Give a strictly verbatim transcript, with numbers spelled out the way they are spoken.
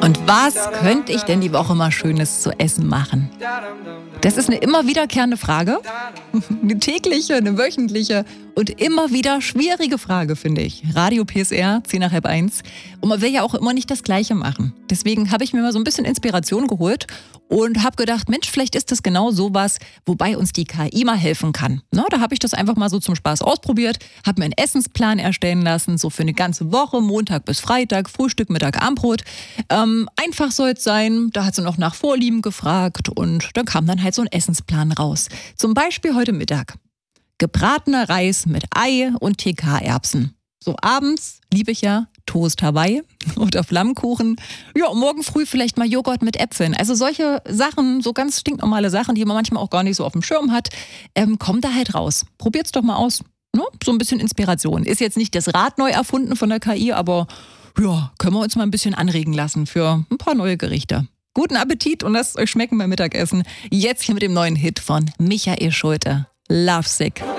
Und was könnte ich denn die Woche mal Schönes zu essen machen? Das ist eine immer wiederkehrende Frage. Eine tägliche, eine wöchentliche und immer wieder schwierige Frage, finde ich. Radio P S R, zehn nach halb eins. Und man will ja auch immer nicht das Gleiche machen. Deswegen habe ich mir mal so ein bisschen Inspiration geholt und habe gedacht, Mensch, vielleicht ist das genau sowas, wobei uns die K I mal helfen kann. Na, da habe ich das einfach mal so zum Spaß ausprobiert, habe mir einen Essensplan erstellen lassen, so für eine ganze Woche, Montag bis Freitag, Frühstück, Mittag, Abendbrot. Ähm, einfach soll es sein, da hat sie noch nach Vorlieben gefragt und dann kam dann halt so ein Essensplan raus. Zum Beispiel heute Mittag. Gebratener Reis mit Ei und T K-Erbsen. So abends liebe ich ja Toast Hawaii oder Flammkuchen. Ja, und morgen früh vielleicht mal Joghurt mit Äpfeln. Also solche Sachen, so ganz stinknormale Sachen, die man manchmal auch gar nicht so auf dem Schirm hat, ähm, kommt da halt raus. Probiert's doch mal aus. Ne? So ein bisschen Inspiration. Ist jetzt nicht das Rad neu erfunden von der K I, aber ja, können wir uns mal ein bisschen anregen lassen für ein paar neue Gerichte. Guten Appetit und lasst es euch schmecken beim Mittagessen. Jetzt hier mit dem neuen Hit von Michael Schulte. Lovesick.